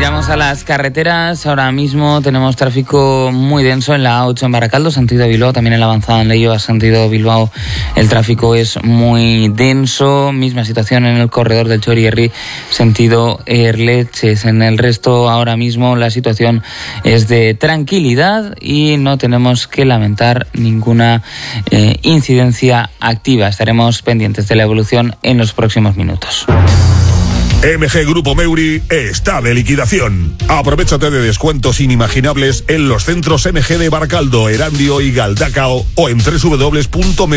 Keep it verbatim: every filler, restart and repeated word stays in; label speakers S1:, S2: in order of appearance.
S1: Miramos a las carreteras. Ahora mismo tenemos tráfico muy denso en la A ocho en Baracaldo, sentido Bilbao, también en la avanzada en Leioa, sentido Bilbao. El tráfico es muy denso. Misma situación en el corredor del Txorierri, sentido Erletxes. En el resto, ahora mismo la situación es de tranquilidad y no tenemos que lamentar ninguna eh, incidencia activa. Estaremos pendientes de la evolución en los próximos minutos.
S2: M G Grupo Meuri está de liquidación. Aprovechate de descuentos inimaginables en los centros M G de Baracaldo, Erandio y Galdacao o en doble u doble u doble u punto